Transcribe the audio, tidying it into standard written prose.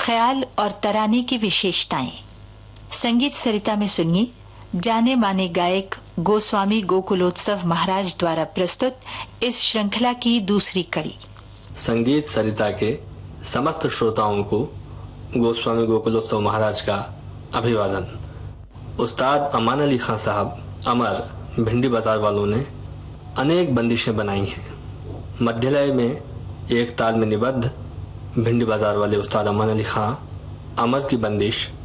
ख्याल और तराने की विशेषताएं। संगीत सरिता में सुनिए जाने माने गायक गोस्वामी गोकुलोत्सव महाराज द्वारा प्रस्तुत इस श्रृंखला की दूसरी कड़ी। संगीत सरिता के समस्त श्रोताओं को गोस्वामी गोकुलोत्सव महाराज का अभिवादन। उस्ताद अमान अली खान साहब अमर भिंडी बाजार वालों ने अनेक बंदिशें बनाई हैं। मध्यलय में एक ताल में निबद्ध भिंडी बाजार वाले उस्ताद अमान अली खान अमर की बंदिश